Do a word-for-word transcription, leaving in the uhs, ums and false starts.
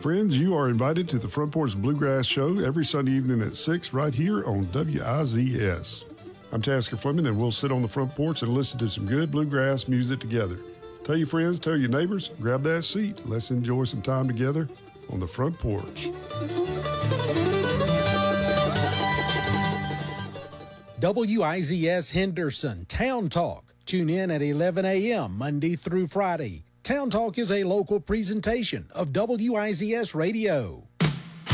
Friends, you are invited to the Front Porch Bluegrass Show every Sunday evening at six right here on W I Z S. I'm Tasker Fleming, and we'll sit on the front porch and listen to some good bluegrass music together. Tell your friends, tell your neighbors, grab that seat. Let's enjoy some time together on the front porch. W I Z S Henderson Town Talk. Tune in at eleven a.m. Monday through Friday. Town Talk is a local presentation of W I Z S Radio.